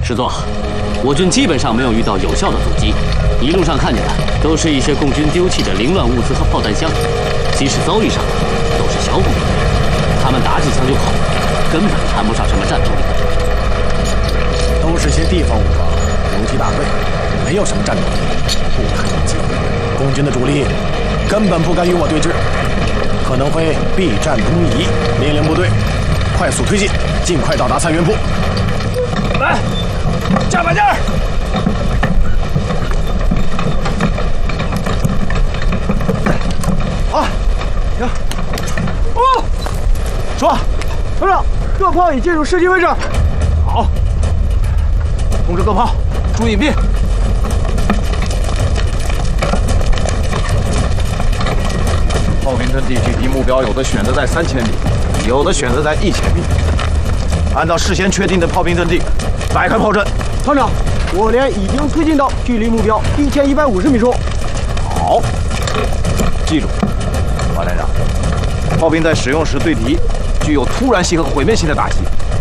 师座，我军基本上没有遇到有效的阻击，一路上看见的都是一些共军丢弃的凌乱物资和炮弹箱，即使遭遇上的都是小股部队，他们打几枪就跑，根本谈不上什么战斗力。 都是些地方武装，游击大队，没有什么战斗力，不堪一击。共军的主力根本不敢与我对峙，可能会避战东移。命令部队快速推进，尽快到达三元铺。来，加把劲儿！好，行。哦，说，团长，各炮已进入射击位置。好，通知各炮注意隐蔽。炮兵阵地距离目标有的选择在3000米，有的选择在1000米。按照事先确定的炮兵阵地，摆开炮阵。团长，我连已经推进到距离目标1150米处。好，记住，王连长，炮兵在使用时对敌具有突然性和毁灭性的打击。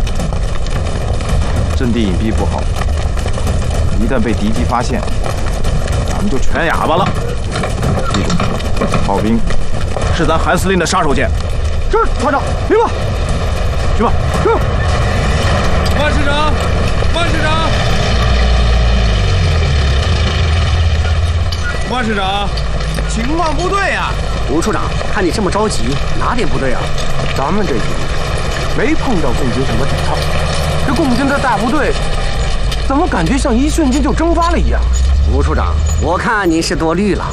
阵地隐蔽不好，一旦被敌机发现，咱们就全哑巴了。记住，炮兵是咱韩司令的杀手锏。是，团长，明白。去吧。是。 万师长，万师长，万师长，情况部队呀！ 吴处长，看你这么着急，哪点部队啊？ 咱们这几路没碰到共军什么抵抗，这共军的大部队怎么感觉像一瞬间就蒸发了一样？ 吴处长，我看您是多虑了。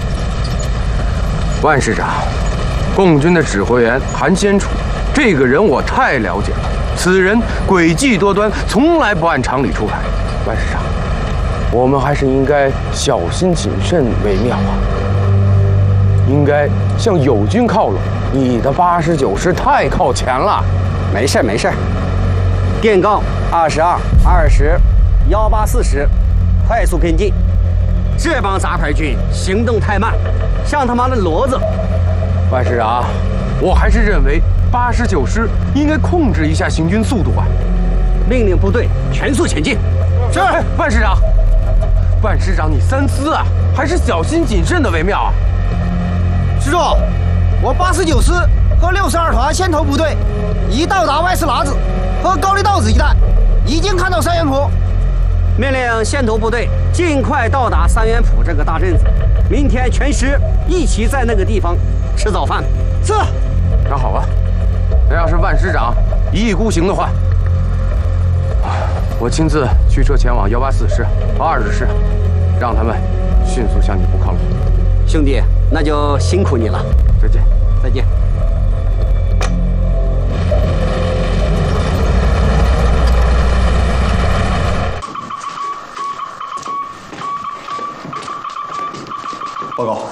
万师长，共军的指挥员韩先楚，这个人我太了解了。此人诡计多端，从来不按常理出牌。万师长，我们还是应该小心谨慎为妙啊！应该向友军靠拢。你的89师太靠前了。 没事没事。电告22、20、184师，快速跟进。这帮杂牌军行动太慢，像他妈的骡子。 万师长，我还是认为89师应该控制一下行军速度啊！ 命令部队全速前进。 是，万师长。万师长，你三思啊，还是小心谨慎的为妙啊！ 师座，我89师和62团先头部队已到达外四喇子和高丽道子一带，已经看到三元浦。 命令先头部队尽快到达三元浦这个大镇子，明天全师一起在那个地方吃早饭。 是。 那好吧，那要是万师长一意孤行的话，我亲自驱车前往184师和20师，让他们迅速向你部靠拢。 兄弟，那就辛苦你了。 再见。 再见。 报告，